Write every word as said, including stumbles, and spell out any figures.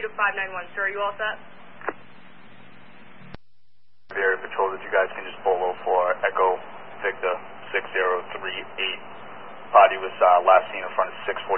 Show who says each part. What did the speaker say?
Speaker 1: to five nine one. Sir, are you all set?
Speaker 2: Area Patrol, that you guys can just pull low for Echo Victor six zero three eight. Body was uh, last seen in front of six four.